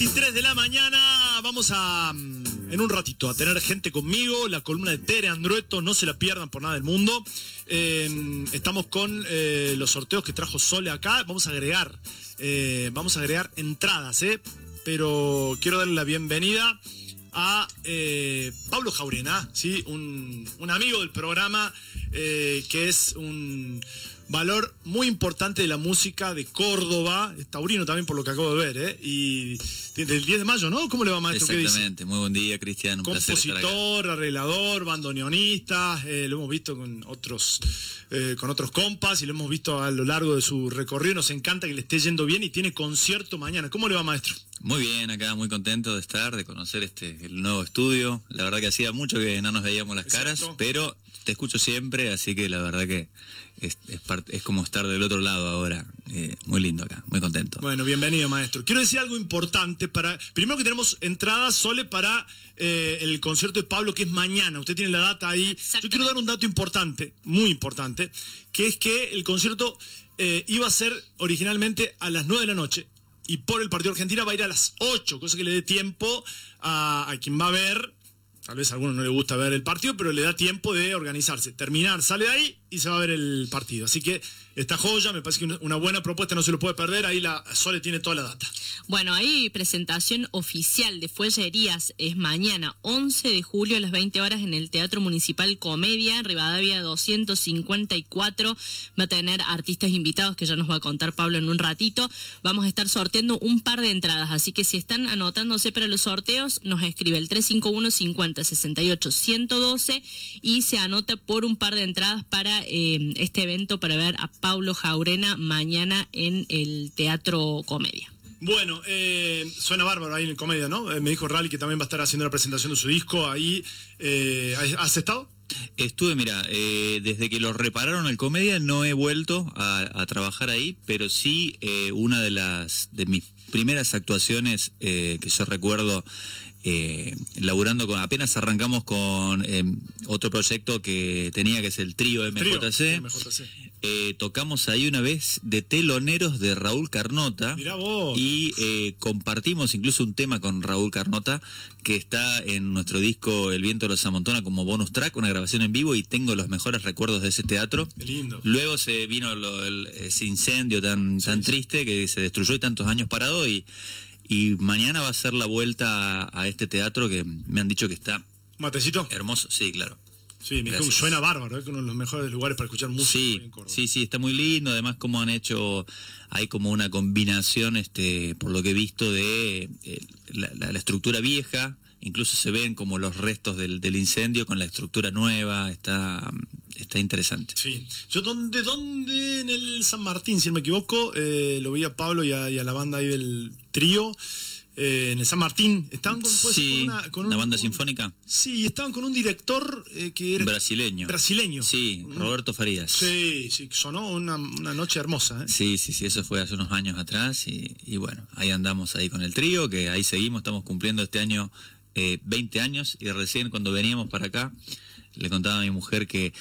23 de la mañana, vamos a, en un ratito, a tener gente conmigo, la columna de Tere Andrueto, no se la pierdan por nada del mundo. Estamos con los sorteos que trajo Sole acá, vamos a agregar entradas, pero quiero darle la bienvenida a Pablo Jaurena, ¿sí? un amigo del programa, que es un valor muy importante de la música de Córdoba, es taurino también por lo que acabo de ver, y del 10 de mayo, ¿no? ¿Cómo le va, maestro? Exactamente, muy buen día, Cristian, un placer estar acá. Compositor, arreglador, bandoneonista, lo hemos visto con otros compas y lo hemos visto a lo largo de su recorrido, nos encanta que le esté yendo bien y tiene concierto mañana. ¿Cómo le va, maestro? Muy bien, acá muy contento de estar, de conocer el nuevo estudio. La verdad que hacía mucho que no nos veíamos las caras, pero te escucho siempre, así que la verdad que es como estar del otro lado ahora. Muy lindo acá, muy contento. Bueno, bienvenido, maestro. Quiero decir algo importante primero que tenemos entradas, Sole, para el concierto de Pablo, que es mañana. Usted tiene la data ahí. Yo quiero dar un dato importante, muy importante, que es que el concierto iba a ser originalmente a las 9 de la noche. Y por el partido de Argentina va a ir a las 8, cosa que le dé tiempo a quien va a ver. Tal vez a alguno no le gusta ver el partido, pero le da tiempo de organizarse. Terminar, sale de ahí y se va a ver el partido. Así que esta joya, me parece que una buena propuesta, no se lo puede perder. Ahí la Sole tiene toda la data. Bueno, ahí presentación oficial de Fuellerías es mañana, 11 de julio a las 20 horas en el Teatro Municipal Comedia, Rivadavia 254. Va a tener artistas invitados que ya nos va a contar Pablo en un ratito. Vamos a estar sorteando un par de entradas, así que si están anotándose para los sorteos, nos escribe el 351 50 68 112 y se anota por un par de entradas para este evento, para ver a Pablo Jaurena mañana en el Teatro Comedia. Bueno, suena bárbaro ahí en el Comedia, ¿no? Me dijo Rally que también va a estar haciendo la presentación de su disco ahí. ¿Has estado? Estuve, mira, desde que lo repararon el Comedia no he vuelto a trabajar ahí, pero sí una de mis primeras actuaciones que yo recuerdo laburando apenas arrancamos con otro proyecto que tenía, que es el trío MJC. Tocamos ahí una vez de teloneros de Raúl Carnota. Mirá vos. Y compartimos incluso un tema con Raúl Carnota que está en nuestro disco El viento los amontona como bonus track, una grabación en vivo, y tengo los mejores recuerdos de ese teatro. Qué lindo. Luego se vino ese incendio tan triste que se destruyó y tantos años parado, y mañana va a ser la vuelta a este teatro que me han dicho que está ¿Matecito? hermoso. Sí, claro. Sí, me dijo que suena bárbaro, que uno de los mejores lugares para escuchar música. Sí, está muy lindo. Además, como han hecho, hay como una combinación, por lo que he visto, de la estructura vieja. Incluso se ven como los restos del incendio con la estructura nueva. Está interesante. Sí. Yo, ¿dónde? En el San Martín, si no me equivoco, lo vi a Pablo y a la banda ahí del trío. En el San Martín, estaban con una banda sinfónica. Sí, estaban con un director que era brasileño. Sí, Roberto Farías. Sí, sonó una noche hermosa. Sí, eso fue hace unos años atrás y bueno, ahí andamos ahí con el trío, que ahí seguimos, estamos cumpliendo este año 20 años, y recién cuando veníamos para acá le contaba a mi mujer que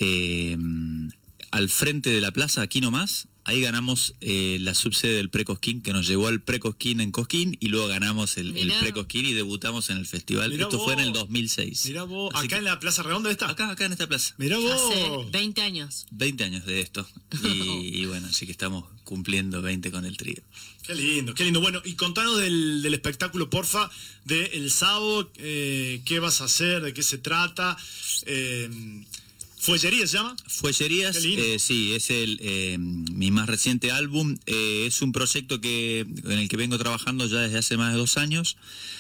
al frente de la plaza, aquí nomás, ahí ganamos la subsede del Pre-Cosquín, que nos llevó al Pre-Cosquín en Cosquín, y luego ganamos el Pre-Cosquín y debutamos en el festival. Esto fue en el 2006. Mirá vos, ¿acá en la Plaza Redonda está? Acá en esta plaza. Mirá vos. Hace 20 años. 20 años de esto. Y bueno, así que estamos cumpliendo 20 con el trío. Qué lindo, qué lindo. Bueno, y contanos del espectáculo, porfa, del sábado, qué vas a hacer, de qué se trata. ¿Fuellerías se llama? Fuellerías, sí, es mi más reciente álbum. Es un proyecto en el que vengo trabajando ya desde hace más de 2 años.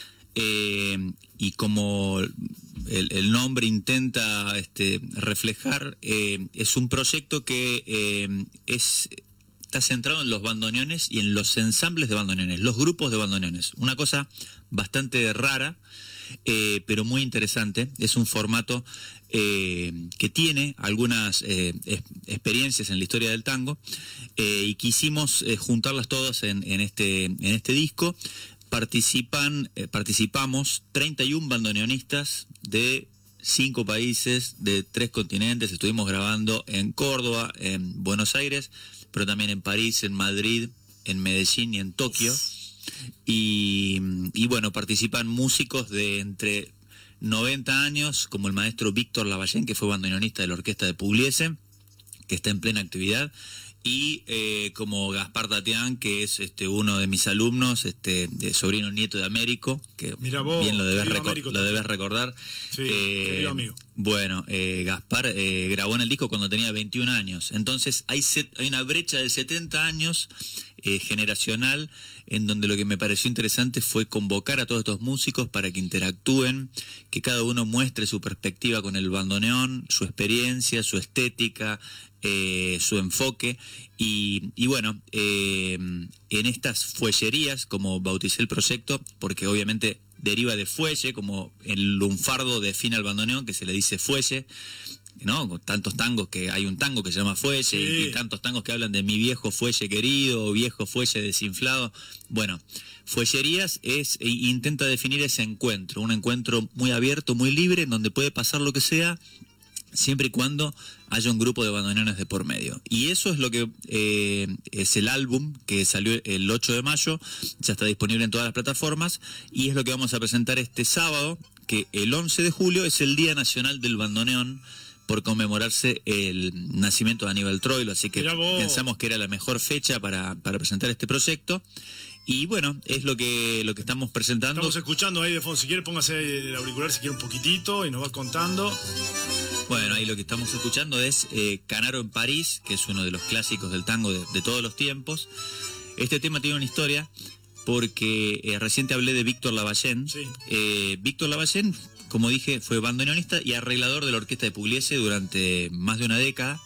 Y como el nombre intenta reflejar, es un proyecto que está centrado en los bandoneones y en los ensambles de bandoneones, los grupos de bandoneones. Una cosa bastante rara, pero muy interesante. Es un formato que tiene algunas experiencias en la historia del tango, y quisimos juntarlas todas en este disco. Participamos 31 bandoneonistas de 5 países, de 3 continentes. Estuvimos grabando en Córdoba, en Buenos Aires, pero también en París, en Madrid, en Medellín y en Tokio. Y y bueno, participan músicos de entre 90 años, como el maestro Víctor Lavallén, que fue bandoneonista de la orquesta de Pugliese, que está en plena actividad, y como Gaspar Tatián, que es uno de mis alumnos, de sobrino nieto de Américo, que Mirá vos, bien lo debes Américo recordar. Sí, querido amigo. Bueno, Gaspar grabó en el disco cuando tenía 21 años, entonces hay una brecha de 70 años generacional, en donde lo que me pareció interesante fue convocar a todos estos músicos para que interactúen, que cada uno muestre su perspectiva con el bandoneón, su experiencia, su estética, su enfoque, y bueno, en estas fuellerías, como bauticé el proyecto, porque obviamente deriva de fuelle, como el lunfardo define al bandoneón, que se le dice fuelle, ¿no? Con tantos tangos, que hay un tango que se llama Fuelle, sí, y tantos tangos que hablan de mi viejo fuelle querido, o viejo fuelle desinflado. Bueno, fuellerías intenta definir ese encuentro, un encuentro muy abierto, muy libre, en donde puede pasar lo que sea, siempre y cuando haya un grupo de bandoneones de por medio. Y eso es lo que es el álbum que salió el 8 de mayo, ya está disponible en todas las plataformas, y es lo que vamos a presentar este sábado, que el 11 de julio es el Día Nacional del Bandoneón, por conmemorarse el nacimiento de Aníbal Troilo, así que pensamos que era la mejor fecha para presentar este proyecto. Y bueno, es lo que estamos presentando. Estamos escuchando ahí de fondo. Si quiere, póngase el auricular si quiere un poquitito y nos va contando. Bueno, ahí lo que estamos escuchando es Canaro en París, que es uno de los clásicos del tango de todos los tiempos. Este tema tiene una historia, porque recién te hablé de Víctor Lavallén. Sí. Víctor Lavallén, como dije, fue bandoneonista y arreglador de la orquesta de Pugliese durante más de una década.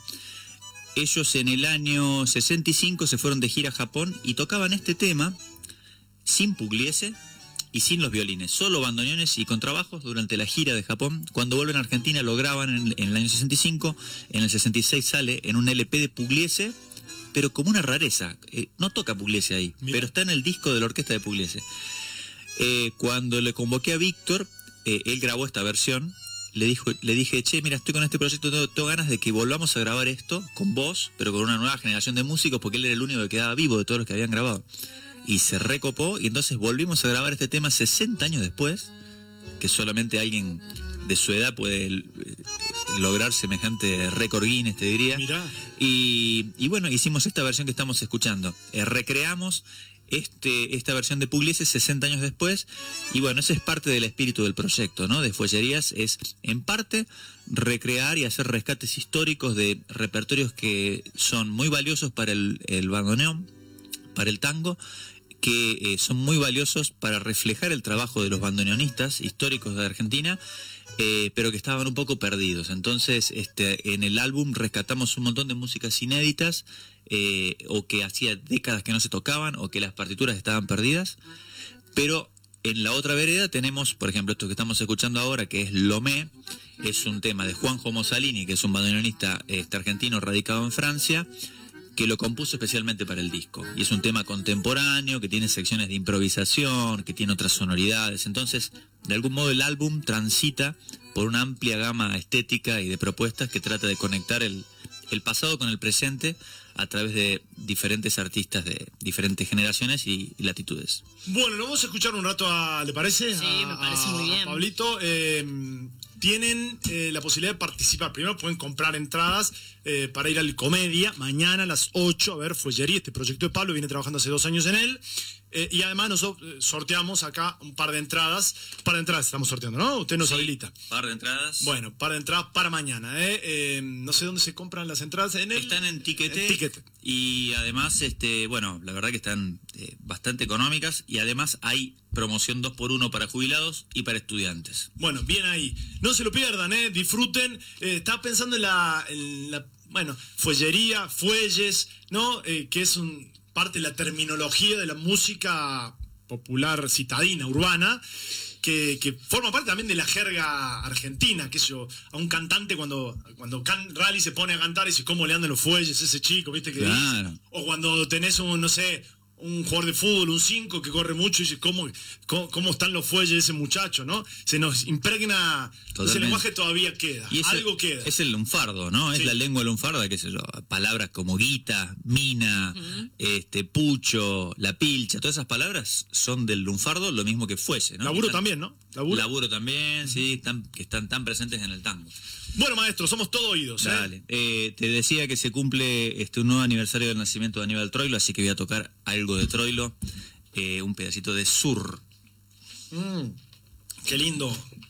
Ellos en el año 65 se fueron de gira a Japón y tocaban este tema sin Pugliese y sin los violines, solo bandoneones y contrabajos durante la gira de Japón. Cuando vuelven a Argentina lo graban en el año 65, en el 66 sale en un LP de Pugliese, pero como una rareza, no toca Pugliese ahí, Mira, pero está en el disco de la orquesta de Pugliese. Cuando le convoqué a Víctor, él grabó esta versión. Le dije, che, mira, estoy con este proyecto, tengo ganas de que volvamos a grabar esto con vos, pero con una nueva generación de músicos, porque él era el único que quedaba vivo de todos los que habían grabado. Y se recopó, y entonces volvimos a grabar este tema 60 años después, que solamente alguien de su edad puede lograr semejante récord Guinness, te diría. Mirá. Y bueno, hicimos esta versión que estamos escuchando. Recreamos esta versión de Pugliese 60 años después, y bueno, ese es parte del espíritu del proyecto, ¿no? De Fuellerías, es en parte recrear y hacer rescates históricos de repertorios que son muy valiosos para el bandoneón, para el tango, que son muy valiosos para reflejar el trabajo de los bandoneonistas históricos de Argentina, pero que estaban un poco perdidos. Entonces, en el álbum rescatamos un montón de músicas inéditas, o que hacía décadas que no se tocaban, o que las partituras estaban perdidas. Pero en la otra vereda tenemos, por ejemplo, esto que estamos escuchando ahora, que es Lomé. Es un tema de Juanjo Mossalini, que es un bandoneonista argentino radicado en Francia, que lo compuso especialmente para el disco. Y es un tema contemporáneo, que tiene secciones de improvisación, que tiene otras sonoridades. Entonces, de algún modo el álbum transita por una amplia gama estética y de propuestas que trata de conectar el pasado con el presente a través de diferentes artistas de diferentes generaciones y latitudes. Bueno, lo vamos a escuchar un rato, ¿le parece? Sí, me parece muy bien. Pablito, tienen la posibilidad de participar. Primero pueden comprar entradas para ir al Comedia mañana a las 8, a ver, Fuellería, este proyecto de Pablo, viene trabajando hace 2 años en él. Y además nosotros sorteamos acá un par de entradas. Estamos sorteando, ¿no? Usted nos habilita. Par de entradas. Bueno, par de entradas para mañana. No sé dónde se compran las entradas. Están en Tiquete. Ticket. Y además, bueno, la verdad que están bastante económicas, y además hay promoción 2x1 para jubilados y para estudiantes. Bueno, bien ahí. No se lo pierdan, disfruten. Estaba pensando en la fuellería, fuelles, ¿no? Que es parte de la terminología de la música popular citadina, urbana, que forma parte también de la jerga argentina, que yo, a un cantante cuando Rally se pone a cantar y dice, ¿cómo le andan los fuelles a ese chico? ¿Viste? Que claro. dice? O cuando tenés un un jugador de fútbol, un 5 que corre mucho y dice, ¿cómo están los fuelles de ese muchacho, ¿no? Se nos impregna, ese lenguaje todavía queda, y algo queda. Es el lunfardo, ¿no? Sí. Es la lengua lunfarda, qué sé yo, palabras como guita, mina, pucho, la pilcha, todas esas palabras son del lunfardo, lo mismo que fuese, ¿no? Laburo también, ¿no? Laburo también, sí, que están tan presentes en el tango. Bueno, maestro, somos todo oídos, ¿eh? Dale. Te decía que se cumple un nuevo aniversario del nacimiento de Aníbal Troilo, así que voy a tocar algo de Troilo, un pedacito de Sur. Qué lindo.